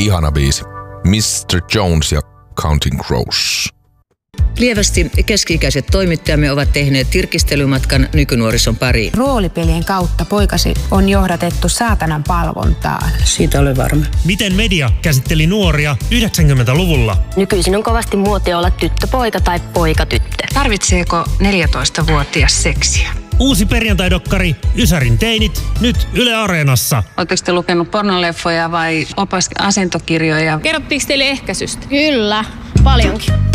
ihana biisi. Mr. Jones ja Counting Crows. Lievästi keski-ikäiset toimittajamme ovat tehneet tirkistelymatkan nykynuorison pariin. Roolipelien kautta poikasi on johdatettu saatanan palvontaan. Siitä olen varma. Miten media käsitteli nuoria 90-luvulla? Nykyisin on kovasti muotia olla tyttöpoika tai poikatyttö. Tarvitseeko 14-vuotias seksiä? Uusi perjantaidokkari Ysärin teinit, nyt Yle Areenassa. Oletteko te lukenut pornoleffoja vai asentokirjoja? Kerrottiinko teille ehkäisystä? Kyllä, paljonkin.